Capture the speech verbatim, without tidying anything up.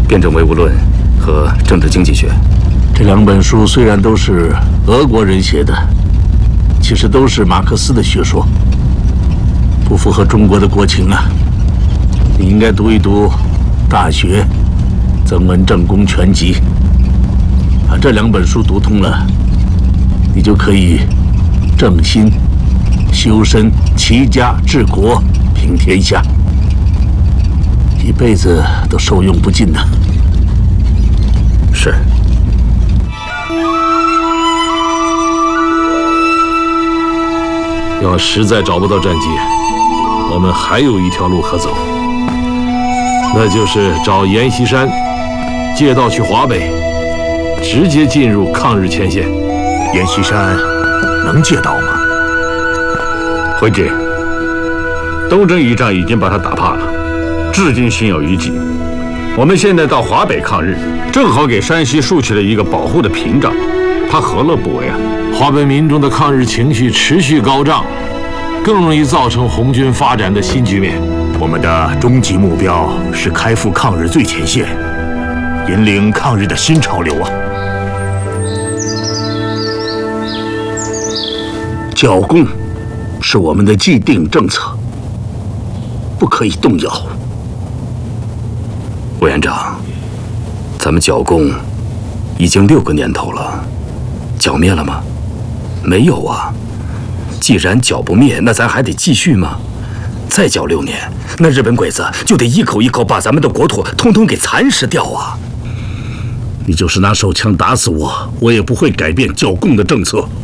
辩证唯物论和政治经济学。 这两本书虽然都是俄国人写的，其实都是马克思的学说，不符合中国的国情啊。你应该读一读《大学》《曾文正公全集》，把这两本书读通了，你就可以正心、修身、齐家、治国、平天下，一辈子都受用不尽呐。 是。 要实在找不到战机，我们还有一条路可走，那就是找阎锡山借道去华北，直接进入抗日前线。 阎锡山能借道吗？ 回之，东征一仗已经把他打怕了，至今心有余悸。我们现在到华北抗日，正好给山西竖起了一个保护的屏障，他何乐不为啊？ 华北民众的抗日情绪持续高涨，更容易造成红军发展的新局面。 我们的终极目标是开赴抗日最前线，引领抗日的新潮流啊！ 剿共是我们的既定政策，不可以动摇。 委员长，咱们剿共已经六个年头了，剿灭了吗？没有啊。既然剿不灭，那咱还得继续吗？再剿六年，那日本鬼子就得一口一口把咱们的国土通通给蚕食掉啊！ 你就是拿手枪打死我，我也不会改变剿共的政策。